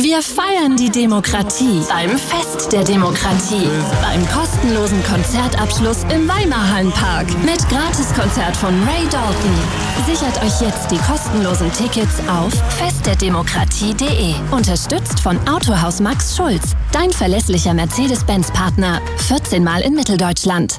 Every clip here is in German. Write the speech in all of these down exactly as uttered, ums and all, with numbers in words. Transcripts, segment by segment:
Wir feiern die Demokratie beim Fest der Demokratie. Beim kostenlosen Konzertabschluss im Weimarhallenpark mit Gratiskonzert von Ray Dalton. Sichert euch jetzt die kostenlosen Tickets auf fest der demokratie punkt de. Unterstützt von Autohaus Max Schulz, dein verlässlicher Mercedes-Benz-Partner. vierzehn Mal in Mitteldeutschland.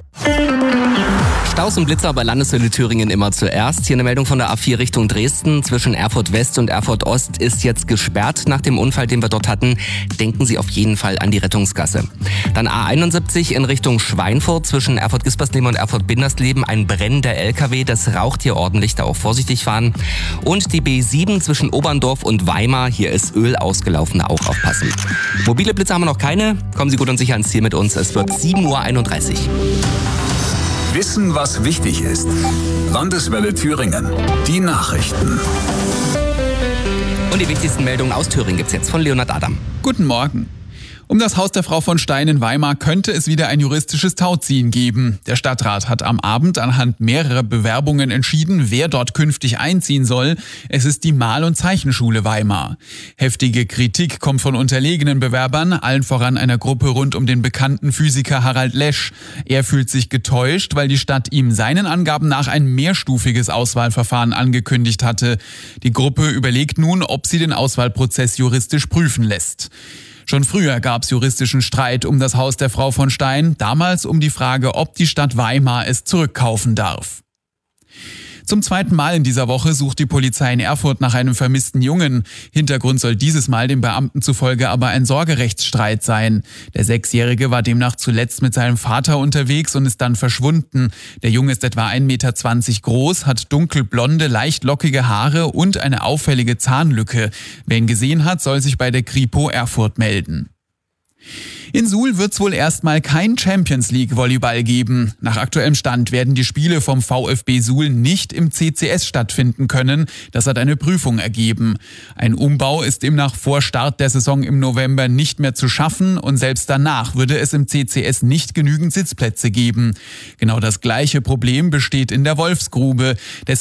Staus und Blitzer bei Landeshölle Thüringen immer zuerst. Hier eine Meldung von der A vier Richtung Dresden. Zwischen Erfurt West und Erfurt Ost ist jetzt gesperrt nach dem Unfall, den wir dort hatten. Denken Sie auf jeden Fall an die Rettungsgasse. Dann A einundsiebzig in Richtung Schweinfurt zwischen Erfurt-Gispersleben und Erfurt-Bindersleben. Ein brennender L K W, das raucht hier ordentlich, da auch vorsichtig fahren. Und die B sieben zwischen Oberndorf und Weimar. Hier ist Öl ausgelaufen, da auch aufpassen. Mobile Blitzer haben wir noch keine. Kommen Sie gut und sicher ans Ziel mit uns. Es wird sieben Uhr einunddreißig. Wissen, was wichtig ist. Landeswelle Thüringen. Die Nachrichten. Und die wichtigsten Meldungen aus Thüringen gibt's jetzt von Leonhard Adam. Guten Morgen. Um das Haus der Frau von Stein in Weimar könnte es wieder ein juristisches Tauziehen geben. Der Stadtrat hat am Abend anhand mehrerer Bewerbungen entschieden, wer dort künftig einziehen soll. Es ist die Mal- und Zeichenschule Weimar. Heftige Kritik kommt von unterlegenen Bewerbern, allen voran einer Gruppe rund um den bekannten Physiker Harald Lesch. Er fühlt sich getäuscht, weil die Stadt ihm seinen Angaben nach ein mehrstufiges Auswahlverfahren angekündigt hatte. Die Gruppe überlegt nun, ob sie den Auswahlprozess juristisch prüfen lässt. Schon früher gab es juristischen Streit um das Haus der Frau von Stein, damals um die Frage, ob die Stadt Weimar es zurückkaufen darf. Zum zweiten Mal in dieser Woche sucht die Polizei in Erfurt nach einem vermissten Jungen. Hintergrund soll dieses Mal den Beamten zufolge aber ein Sorgerechtsstreit sein. Der Sechsjährige war demnach zuletzt mit seinem Vater unterwegs und ist dann verschwunden. Der Junge ist etwa ein Meter zwanzig groß, hat dunkelblonde, leicht lockige Haare und eine auffällige Zahnlücke. Wer ihn gesehen hat, soll sich bei der Kripo Erfurt melden. In Suhl wird es wohl erstmal kein Champions-League-Volleyball geben. Nach aktuellem Stand werden die Spiele vom VfB Suhl nicht im C C S stattfinden können. Das hat eine Prüfung ergeben. Ein Umbau ist demnach vor Start der Saison im November nicht mehr zu schaffen und selbst danach würde es im C C S nicht genügend Sitzplätze geben. Genau das gleiche Problem besteht in der Wolfsgrube.